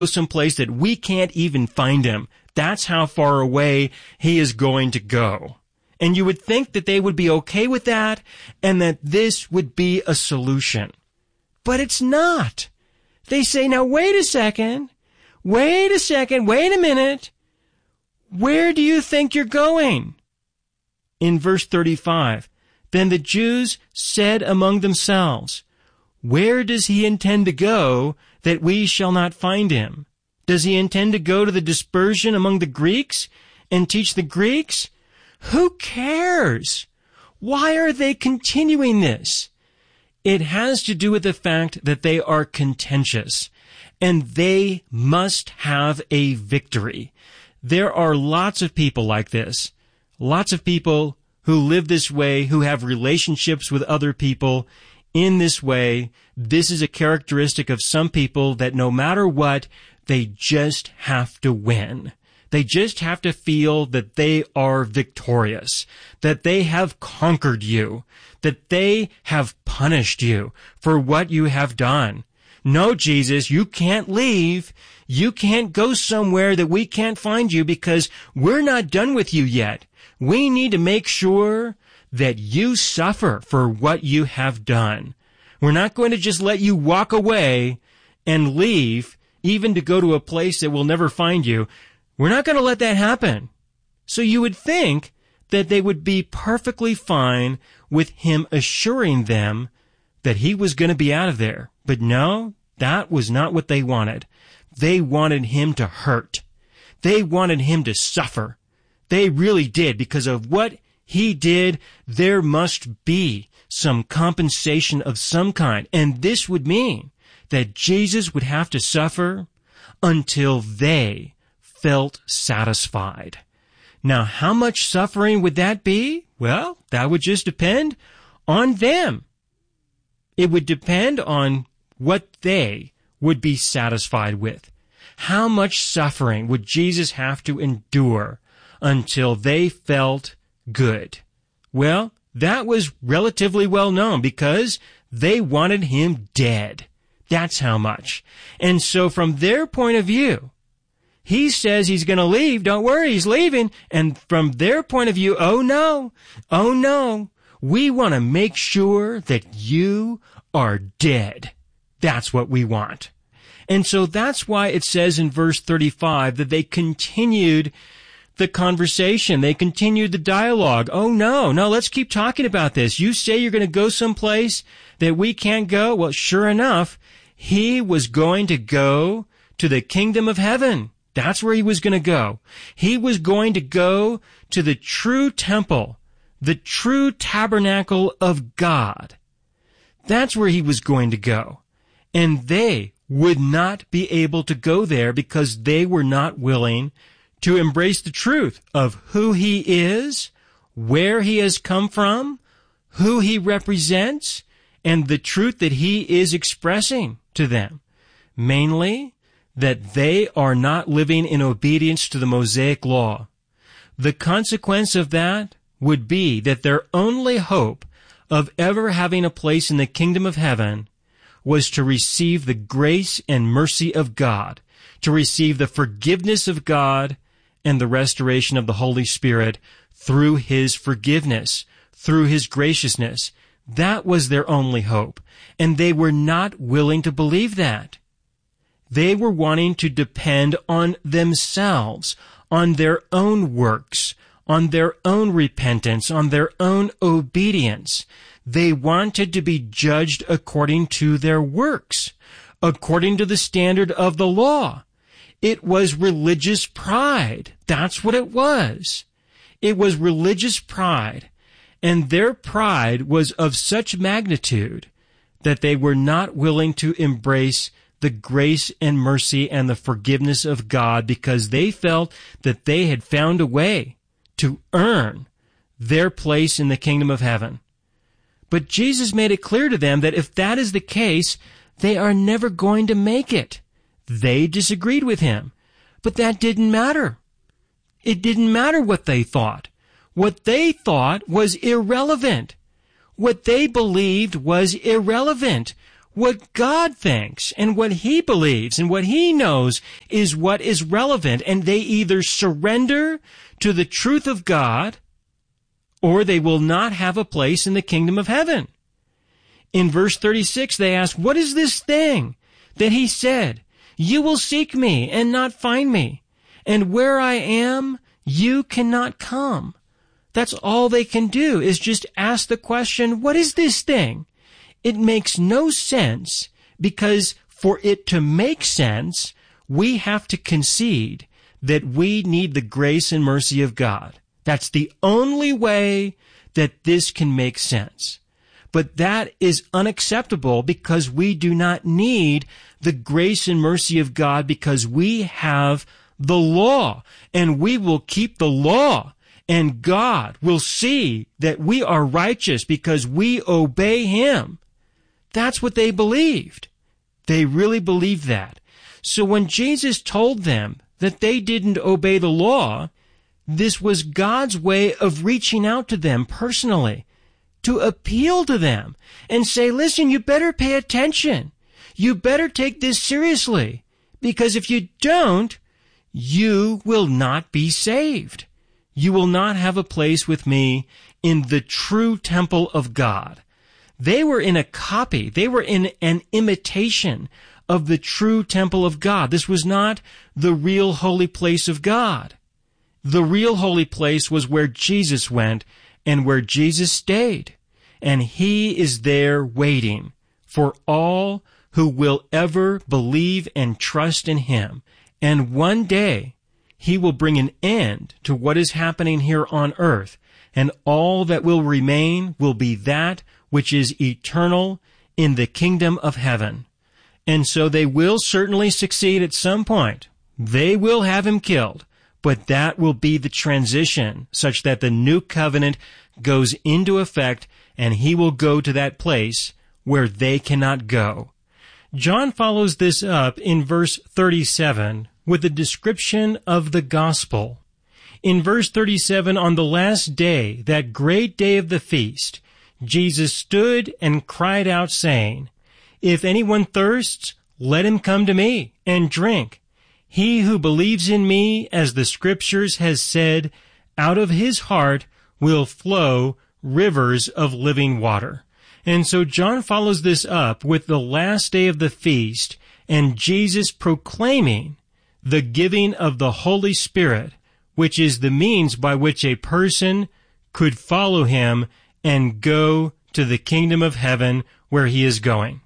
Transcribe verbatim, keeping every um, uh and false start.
someplace that we can't even find him. That's how far away he is going to go. And you would think that they would be okay with that and that this would be a solution. But it's not. They say, now wait a second, wait a second, wait a minute. Where do you think you're going? In verse thirty-five, then the Jews said among themselves, where does he intend to go that we shall not find him? Does he intend to go to the dispersion among the Greeks and teach the Greeks? Who cares? Why are they continuing this? It has to do with the fact that they are contentious, and they must have a victory. There are lots of people like this, lots of people who live this way, who have relationships with other people in this way. This is a characteristic of some people that no matter what, they just have to win. They just have to feel that they are victorious, that they have conquered you, that they have punished you for what you have done. No, Jesus, you can't leave. You can't go somewhere that we can't find you because we're not done with you yet. We need to make sure that you suffer for what you have done. We're not going to just let you walk away and leave, even to go to a place that will never find you. We're not going to let that happen. So you would think that they would be perfectly fine with him assuring them that he was going to be out of there. But no, that was not what they wanted. They wanted him to hurt. They wanted him to suffer. They really did. Because of what he did, there must be some compensation of some kind. And this would mean that Jesus would have to suffer until they felt satisfied. Now, how much suffering would that be? Well, that would just depend on them. It would depend on what they would be satisfied with. How much suffering would Jesus have to endure until they felt good? Well, that was relatively well known because they wanted him dead. That's how much. And so from their point of view, he says he's going to leave. Don't worry, he's leaving. And from their point of view, oh no, oh no, we want to make sure that you are dead. That's what we want. And so that's why it says in verse thirty-five that they continued the conversation. They continued the dialogue. Oh no, no, let's keep talking about this. You say you're going to go someplace that we can't go? Well, sure enough, he was going to go to the kingdom of heaven. That's where he was going to go. He was going to go to the true temple, the true tabernacle of God. That's where he was going to go. And they would not be able to go there because they were not willing to embrace the truth of who he is, where he has come from, who he represents, and the truth that he is expressing to them. Mainly, that they are not living in obedience to the Mosaic law. The consequence of that would be that their only hope of ever having a place in the kingdom of heaven was to receive the grace and mercy of God, to receive the forgiveness of God and the restoration of the Holy Spirit through his forgiveness, through his graciousness. That was their only hope, and they were not willing to believe that. They were wanting to depend on themselves, on their own works, on their own repentance, on their own obedience. They wanted to be judged according to their works, according to the standard of the law. It was religious pride. That's what it was. It was religious pride. And their pride was of such magnitude that they were not willing to embrace the grace and mercy and the forgiveness of God because they felt that they had found a way to earn their place in the kingdom of heaven. But Jesus made it clear to them that if that is the case, they are never going to make it. They disagreed with him, but that didn't matter. It didn't matter what they thought. What they thought was irrelevant. What they believed was irrelevant. What God thinks and what he believes and what he knows is what is relevant. And they either surrender to the truth of God or they will not have a place in the kingdom of heaven. In verse thirty-six, they ask, what is this thing that he said? You will seek me and not find me. And where I am, you cannot come. That's all they can do is just ask the question, what is this thing? It makes no sense because for it to make sense, we have to concede that we need the grace and mercy of God. That's the only way that this can make sense. But that is unacceptable because we do not need the grace and mercy of God because we have the law and we will keep the law. And God will see that we are righteous because we obey him. That's what they believed. They really believed that. So when Jesus told them that they didn't obey the law, this was God's way of reaching out to them personally, to appeal to them and say, listen, you better pay attention. You better take this seriously, because if you don't, you will not be saved. You will not have a place with me in the true temple of God. They were in a copy. They were in an imitation of the true temple of God. This was not the real holy place of God. The real holy place was where Jesus went and where Jesus stayed. And he is there waiting for all who will ever believe and trust in him. And one day, he will bring an end to what is happening here on earth, and all that will remain will be that which is eternal in the kingdom of heaven. And so they will certainly succeed at some point. They will have him killed, but that will be the transition such that the new covenant goes into effect and he will go to that place where they cannot go. John follows this up in verse thirty-seven with a description of the gospel. In verse thirty-seven, on the last day, that great day of the feast, Jesus stood and cried out, saying, if anyone thirsts, let him come to me and drink. He who believes in me, as the Scriptures has said, out of his heart will flow rivers of living water. And so John follows this up with the last day of the feast and Jesus proclaiming the giving of the Holy Spirit, which is the means by which a person could follow him and go to the kingdom of heaven where he is going.